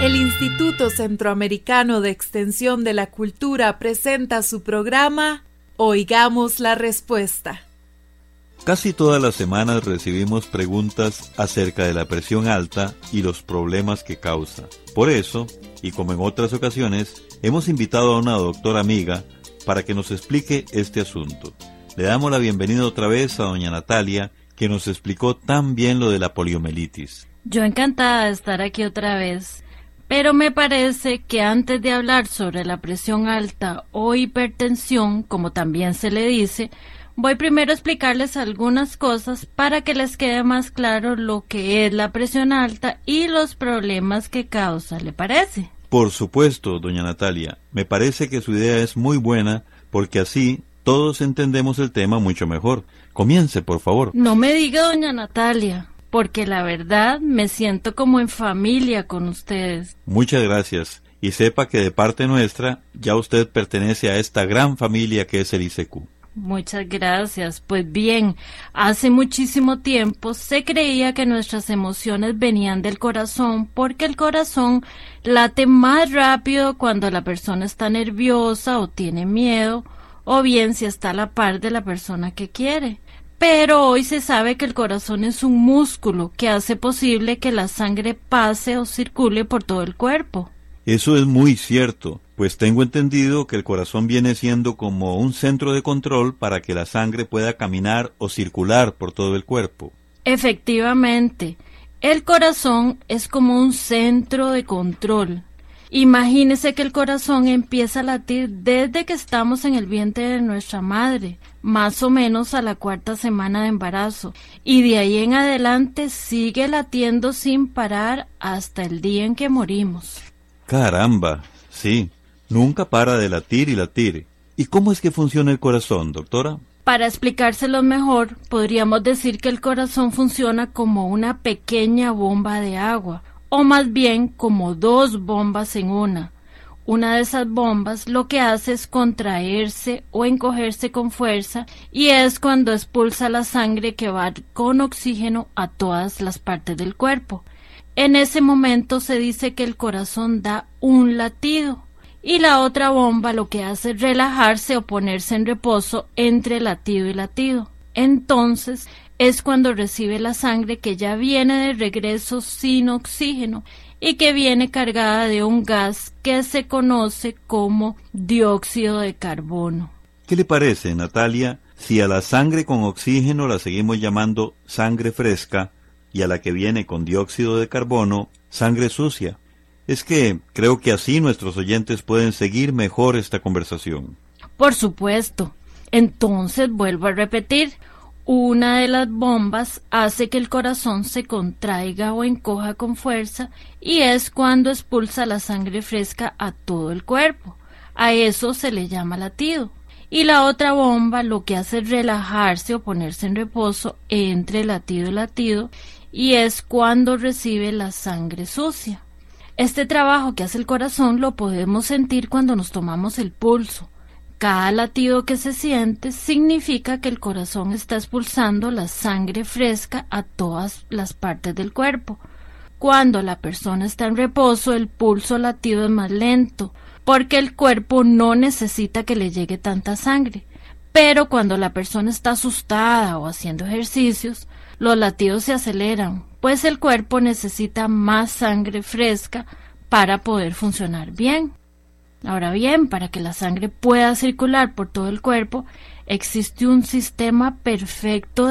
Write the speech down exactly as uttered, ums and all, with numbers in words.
El Instituto Centroamericano de Extensión de la Cultura presenta su programa Oigamos la Respuesta. Casi todas las semanas recibimos preguntas acerca de la presión alta y los problemas que causa. Por eso, y como en otras ocasiones, hemos invitado a una doctora amiga para que nos explique este asunto. Le damos la bienvenida otra vez a doña Natalia, que nos explicó tan bien lo de la poliomielitis. Yo encantada de estar aquí otra vez, pero me parece que antes de hablar sobre la presión alta o hipertensión, como también se le dice, voy primero a explicarles algunas cosas para que les quede más claro lo que es la presión alta y los problemas que causa, ¿le parece? Por supuesto, doña Natalia. Me parece que su idea es muy buena, porque así todos entendemos el tema mucho mejor. Comience, por favor. No me diga doña Natalia, porque la verdad me siento como en familia con ustedes. Muchas gracias. Y sepa que de parte nuestra, ya usted pertenece a esta gran familia que es el I C Q. Muchas gracias. Pues bien, hace muchísimo tiempo se creía que nuestras emociones venían del corazón, porque el corazón late más rápido cuando la persona está nerviosa o tiene miedo, o bien si está a la par de la persona que quiere. Pero hoy se sabe que el corazón es un músculo que hace posible que la sangre pase o circule por todo el cuerpo. Eso es muy cierto, pues tengo entendido que el corazón viene siendo como un centro de control para que la sangre pueda caminar o circular por todo el cuerpo. Efectivamente, el corazón es como un centro de control. Imagínese que el corazón empieza a latir desde que estamos en el vientre de nuestra madre, más o menos a la cuarta semana de embarazo, y de ahí en adelante sigue latiendo sin parar hasta el día en que morimos. Caramba, sí, nunca para de latir y latir. ¿Y cómo es que funciona el corazón, doctora? Para explicárselo mejor, podríamos decir que el corazón funciona como una pequeña bomba de agua, o más bien como dos bombas en una. Una de esas bombas lo que hace es contraerse o encogerse con fuerza, y es cuando expulsa la sangre que va con oxígeno a todas las partes del cuerpo. En ese momento se dice que el corazón da un latido, y la otra bomba lo que hace es relajarse o ponerse en reposo entre latido y latido. Entonces es cuando recibe la sangre que ya viene de regreso sin oxígeno y que viene cargada de un gas que se conoce como dióxido de carbono. ¿Qué le parece, Natalia, si a la sangre con oxígeno la seguimos llamando sangre fresca y a la que viene con dióxido de carbono, sangre sucia? Es que creo que así nuestros oyentes pueden seguir mejor esta conversación. Por supuesto. Entonces vuelvo a repetir. Una de las bombas hace que el corazón se contraiga o encoja con fuerza, y es cuando expulsa la sangre fresca a todo el cuerpo. A eso se le llama latido. Y la otra bomba lo que hace es relajarse o ponerse en reposo entre latido y latido, y es cuando recibe la sangre sucia. Este trabajo que hace el corazón lo podemos sentir cuando nos tomamos el pulso. Cada latido que se siente significa que el corazón está expulsando la sangre fresca a todas las partes del cuerpo. Cuando la persona está en reposo, el pulso latido es más lento, porque el cuerpo no necesita que le llegue tanta sangre. Pero cuando la persona está asustada o haciendo ejercicios, los latidos se aceleran, pues el cuerpo necesita más sangre fresca para poder funcionar bien. Ahora bien, para que la sangre pueda circular por todo el cuerpo, existe un sistema perfecto